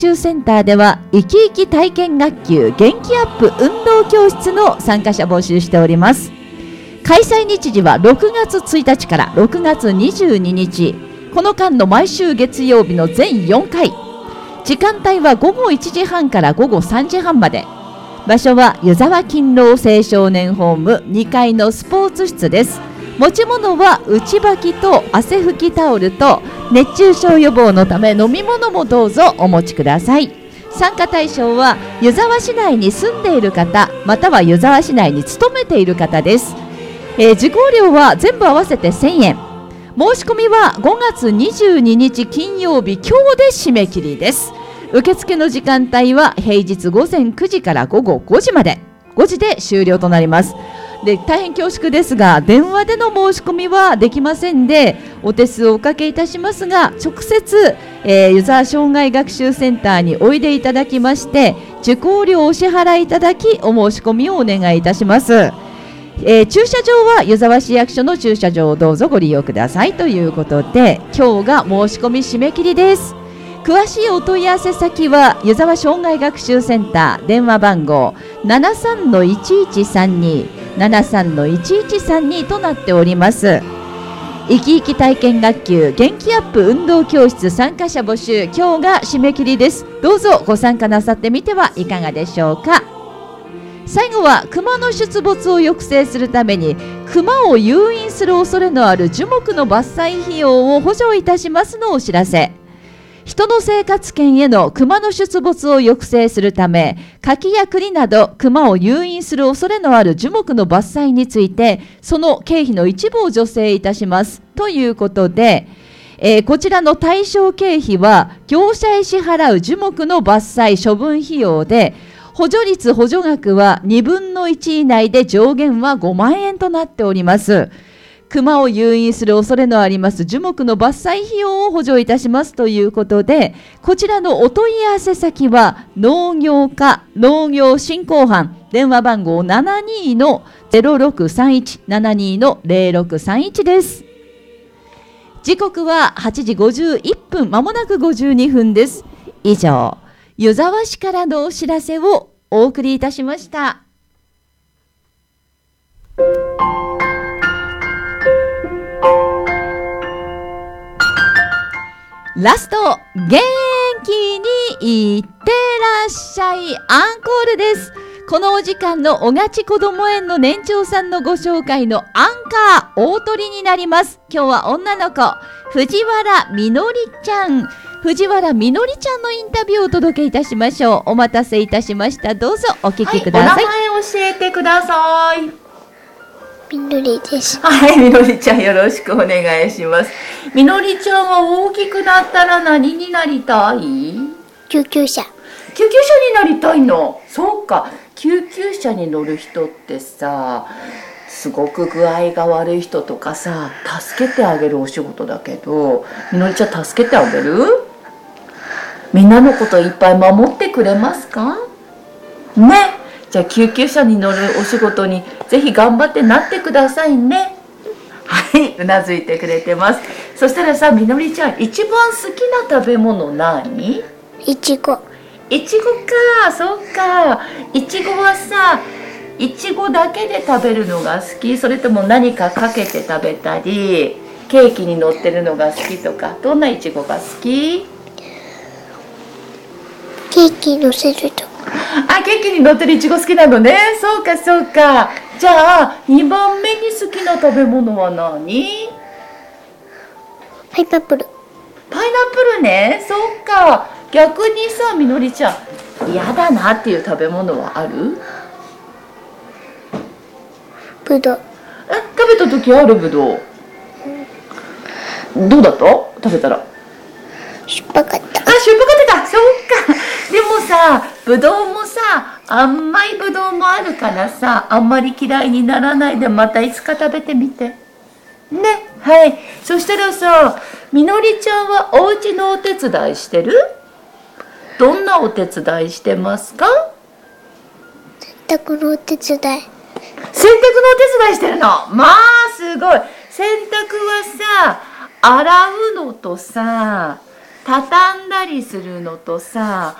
習センターでは生き生き体験学級元気アップ運動教室の参加者募集しております。開催日時は6月1日から6月22日、この間の毎週月曜日の全4回、時間帯は午後1時半から午後3時半まで。場所は湯沢勤労青少年ホーム2階のスポーツ室です。持ち物は内履きと汗拭きタオルと熱中症予防のため飲み物もどうぞお持ちください。参加対象は湯沢市内に住んでいる方、または湯沢市内に勤めている方です。受講料は全部合わせて1000円。申し込みは5月22日金曜日、今日で締め切りです。受付の時間帯は平日午前9時から午後5時まで、5時で終了となります。で、大変恐縮ですが、電話での申し込みはできませんで、お手数をおかけいたしますが、直接、湯沢障害学習センターにおいでいただきまして、受講料をお支払いいただき、お申し込みをお願いいたします。駐車場は湯沢市役所の駐車場をどうぞご利用くださいということで、今日が申し込み締め切りです。詳しいお問い合わせ先は湯沢障害学習センター電話番号 73-1132 73-1132 となっております。生き生き体験学級元気アップ運動教室参加者募集、今日が締め切りです。どうぞご参加なさってみてはいかがでしょうか。最後は熊の出没を抑制するために熊を誘引する恐れのある樹木の伐採費用を補助いたしますのお知らせ。人の生活圏への熊の出没を抑制するため、柿や栗など熊を誘引する恐れのある樹木の伐採について、その経費の一部を助成いたしますということで、こちらの対象経費は業者へ支払う樹木の伐採処分費用で、補助率補助額は2分の1以内で上限は5万円となっております。熊を誘引する恐れのあります樹木の伐採費用を補助いたしますということで、こちらのお問い合わせ先は農業課農業振興班電話番号 72-0631 72-0631 です。時刻は8時51分、まもなく52分です。以上、湯沢市からのお知らせをお送りいたしました。ラスト、元気にいってらっしゃい、アンコールです。このお時間のおがちこども園の年長さんのご紹介のアンカー大鳥になります。今日は女の子、藤原みのりちゃん。藤原みのりちゃんのインタビューをお届けいたしましょう。お待たせいたしました。どうぞお聞きください。 お名前教えてください。 みのりです。 はい、みのりちゃんよろしくお願いします。みのりちゃんは大きくなったら何になりたい？ 救急車。 救急車になりたいの？そうか、救急車に乗る人ってさ、すごく具合が悪い人とかさ、助けてあげるお仕事だけど、みのりちゃん助けてあげる？みんなのこといっぱい守ってくれますか？ね。じゃあ救急車に乗るお仕事にぜひ頑張ってなってくださいね。はい、うなずいてくれてます。そしたらさ、みのりちゃん一番好きな食べ物何？ いちご。 いちごか、そうか。いちごはさ、いちごだけで食べるのが好き？それとも何かかけて食べたり、ケーキに乗ってるのが好きとか、どんないちごが好き？ ケーキ乗せると。 あ、ケーキに乗ってるいちご好きなのね。そうかそうか。じゃあ2番目に好きな食べ物は何？ パイナップル。 パイナップルね。そうか。逆にさ、みのりちゃん嫌だなっていう食べ物はある？ ぶどう。 食べた時ある？ぶどうどうだった？食べたらしょっぱかった。 しょっぱかったか。そうか。でもさ、ぶどうもさ、甘いぶどうもあるからさ、あんまり嫌いにならないで、またいつか食べてみてね。はい。そしたらさ、みのりちゃんはお家のお手伝いしてる？どんなお手伝いしてますか？ 洗濯のお手伝い。 洗濯のお手伝いしてるの？まあすごい。洗濯はさ、洗うのとさ、 畳んだりするのとさ